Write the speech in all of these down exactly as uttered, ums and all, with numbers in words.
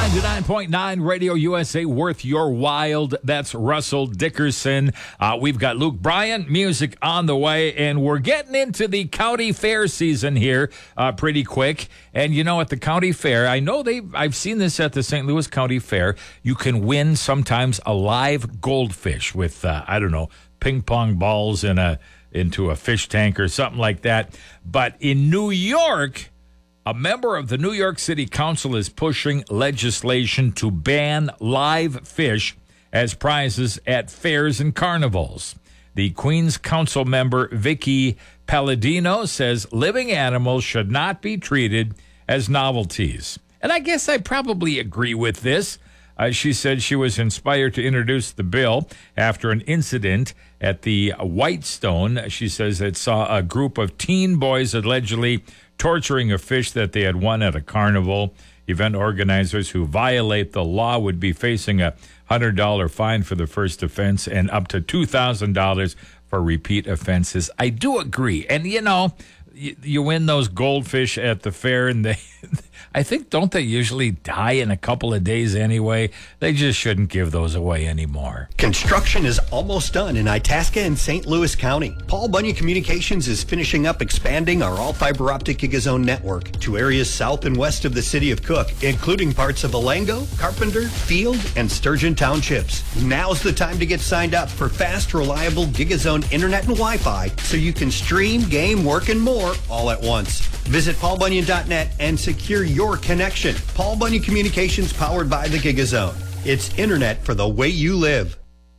ninety-nine point nine Radio U S A, worth your wild. That's Russell Dickerson. Uh, we've got Luke Bryan, music on the way, and we're getting into the county fair season here uh, pretty quick. And you know, at the county fair, I know they I've seen this at the Saint Louis County Fair. You can win sometimes a live goldfish with, uh, I don't know, ping pong balls in a into a fish tank or something like that. But in New York, a member of the New York City Council is pushing legislation to ban live fish as prizes at fairs and carnivals. The Queens Council member, Vicky Palladino, says living animals should not be treated as novelties. And I guess I probably agree with this. Uh, she said she was inspired to introduce the bill after an incident at the Whitestone. She says it saw a group of teen boys allegedly torturing a fish that they had won at a carnival. Event organizers who violate the law would be facing a one hundred dollars fine for the first offense and up to two thousand dollars for repeat offenses. I do agree. And, you know, you, you win those goldfish at the fair, and they, I think, don't they usually die in a couple of days anyway? They just shouldn't give those away anymore. Construction is almost done in Itasca and Saint Louis County. Paul Bunyan Communications is finishing up expanding our all-fiber optic GigaZone network to areas south and west of the city of Cook, including parts of Alango, Carpenter, Field, and Sturgeon Townships. Now's the time to get signed up for fast, reliable GigaZone internet and Wi-Fi so you can stream, game, work, and more all at once. Visit paul bunyan dot net and secure your connection. Paul Bunyan Communications, powered by the GigaZone. It's internet for the way you live.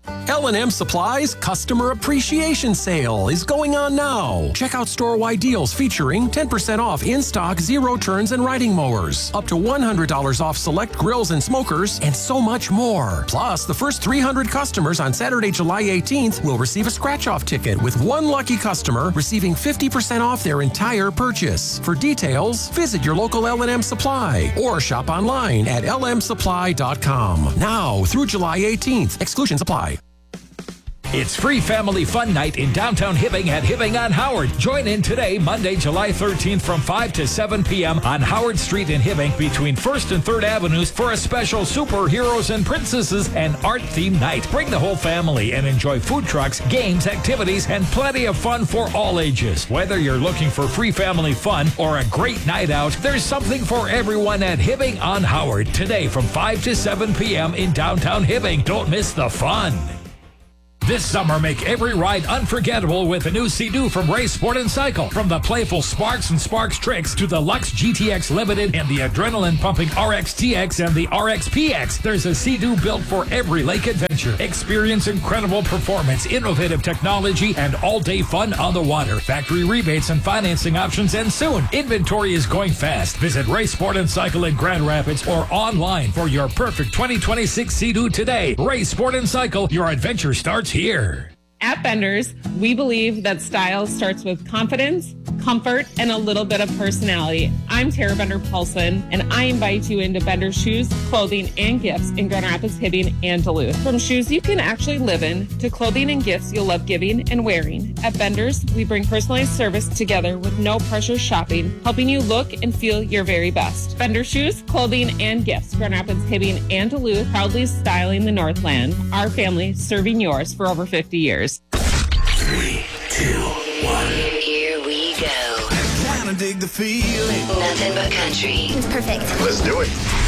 L and M Supply's Customer Appreciation Sale is going on now. Check out store-wide deals featuring ten percent off in-stock zero-turns and riding mowers, up to one hundred dollars off select grills and smokers, and so much more. Plus, the first three hundred customers on Saturday, July eighteenth will receive a scratch-off ticket, with one lucky customer receiving fifty percent off their entire purchase. For details, visit your local L and M Supply or shop online at l m supply dot com. Now through July eighteenth. Exclusions apply. It's Free Family Fun Night in downtown Hibbing at Hibbing on Howard. Join in today, Monday, July thirteenth from five to seven p.m. on Howard Street in Hibbing between first and third Avenues for a special superheroes and princesses and art-themed night. Bring the whole family and enjoy food trucks, games, activities, and plenty of fun for all ages. Whether you're looking for free family fun or a great night out, there's something for everyone at Hibbing on Howard today from five to seven p.m. in downtown Hibbing. Don't miss the fun. This summer, make every ride unforgettable with a new Sea-Doo from Ray Sport and Cycle. From the playful Sparks and Sparks Tricks to the Lux G T X Limited and the adrenaline-pumping R X T X and the R X P X, there's a Sea-Doo built for every lake adventure. Experience incredible performance, innovative technology, and all-day fun on the water. Factory rebates and financing options end soon. Inventory is going fast. Visit Ray Sport and Cycle in Grand Rapids or online for your perfect twenty twenty-six Sea-Doo today. Ray Sport and Cycle, your adventure starts here. At Benders, we believe that style starts with confidence, comfort, and a little bit of personality. I'm Tara Bender-Paulson, and I invite you into Benders shoes, clothing, and gifts in Grand Rapids, Hibbing, and Duluth. From shoes you can actually live in to clothing and gifts you'll love giving and wearing. At Benders, we bring personalized service together with no pressure shopping, helping you look and feel your very best. Benders shoes, clothing, and gifts. Grand Rapids, Hibbing, and Duluth, proudly styling the Northland. Our family serving yours for over fifty years. Three, two, one. Here we go. Kinda dig the feeling. Nothing but country. It's perfect. Let's do it.